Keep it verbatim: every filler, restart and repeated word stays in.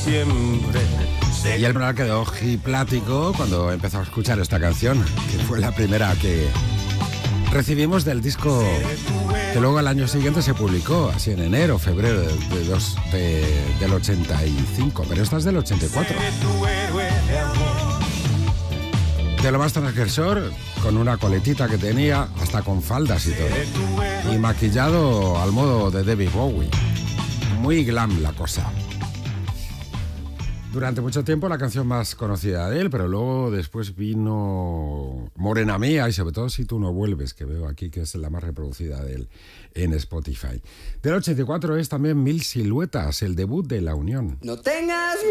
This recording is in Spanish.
siempre. Y el Bernal quedó ojiplático cuando empezó a escuchar esta canción, que fue la primera que recibimos del disco que luego al año siguiente se publicó, así en enero, febrero de, de dos, de, del ochenta y cinco, pero esta es del ochenta y cuatro. De lo más transgresor, con una coletita que tenía, hasta con faldas y todo. Y maquillado al modo de David Bowie. Muy glam la cosa. Durante mucho tiempo la canción más conocida de él, pero luego después vino Morena Mía y sobre todo Si tú no vuelves, que veo aquí que es la más reproducida de él en Spotify. Del ochenta y cuatro es también Mil Siluetas, el debut de La Unión. No tengas